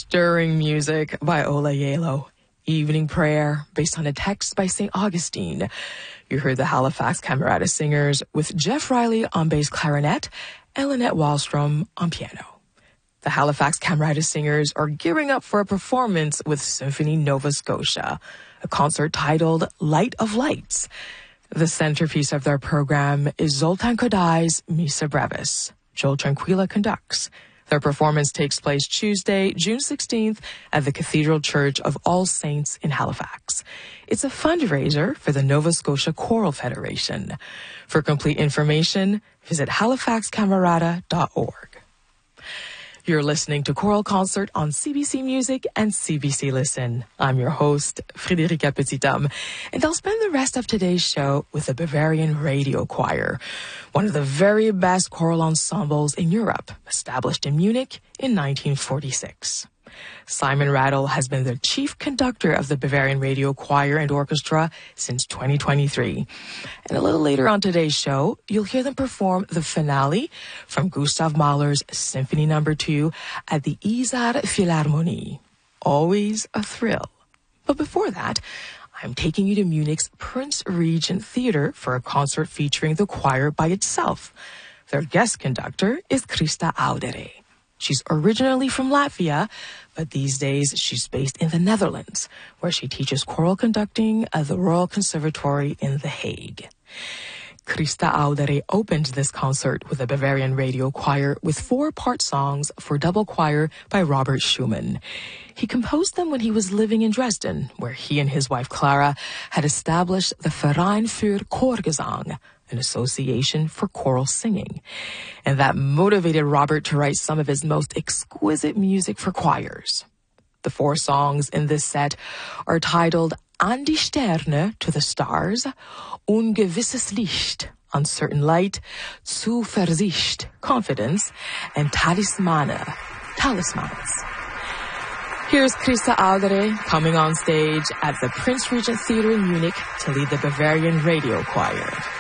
stirring music by Ola Yelo. Evening Prayer, based on a text by St. Augustine. You heard the Halifax Camerata Singers with Jeff Riley on bass clarinet and Lynette Wallstrom on piano. The Halifax Camerata Singers are gearing up for a performance with Symphony Nova Scotia, a concert titled Light of Lights. The centerpiece of their program is Zoltan Kodai's Missa Brevis. Joel Tranquilla conducts. Their performance takes place Tuesday, June 16th at the Cathedral Church of All Saints in Halifax. It's a fundraiser for the Nova Scotia Choral Federation. For complete information, visit halifaxcamerata.org. You're listening to Choral Concert on CBC Music and CBC Listen. I'm your host, Frédérica Petithomme, and I'll spend the rest of today's show with the Bavarian Radio Choir, one of the very best choral ensembles in Europe, established in Munich in 1946. Simon Rattle has been the chief conductor of the Bavarian Radio Choir and Orchestra since 2023. And a little later on today's show, you'll hear them perform the finale from Gustav Mahler's Symphony No. 2 at the Isar Philharmonie. Always a thrill. But before that, I'm taking you to Munich's Prince Regent Theatre for a concert featuring the choir by itself. Their guest conductor is Christa Audere. She's originally from Latvia, but these days she's based in the Netherlands, where she teaches choral conducting at the Royal Conservatory in The Hague. Christa Audere opened this concert with the Bavarian Radio Choir with 4 part songs for double choir by Robert Schumann. He composed them when he was living in Dresden, where he and his wife Clara had established the Verein für Chorgesang, an association for choral singing. And that motivated Robert to write some of his most exquisite music for choirs. The 4 songs in this set are titled An die Sterne, to the stars, Ungewisses Licht, uncertain light, Zuversicht, confidence, and Talismane, talismans. Here's Christa Audere coming on stage at the Prince Regent Theatre in Munich to lead the Bavarian Radio Choir.